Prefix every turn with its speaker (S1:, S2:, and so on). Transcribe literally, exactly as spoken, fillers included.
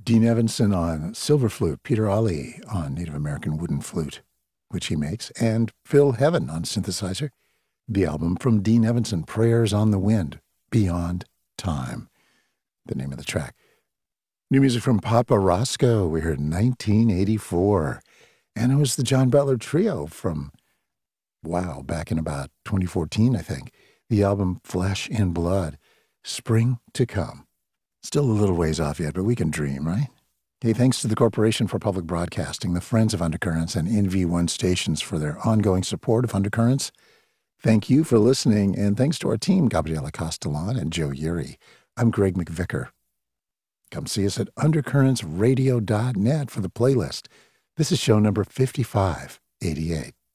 S1: Dean Evanson on silver flute, Peter Ali on Native American wooden flute, which he makes, and Phil Heaven on synthesizer. The album from Dean Evanson, Prayers on the Wind, Beyond Time, the name of the track. New music from Papa Roscoe, we heard nineteen eighty-four. And it was the John Butler Trio from, wow, back in about twenty fourteen, I think. The album Flesh and Blood, Spring to Come. Still a little ways off yet, but we can dream, right? Hey, thanks to the Corporation for Public Broadcasting, the Friends of Undercurrents, and N V one Stations for their ongoing support of Undercurrents. Thank you for listening, and thanks to our team, Gabriela Castellan and Joe Yuri. I'm Greg McVicker. Come see us at undercurrents radio dot net for the playlist. This is show number fifty-five eighty-eight.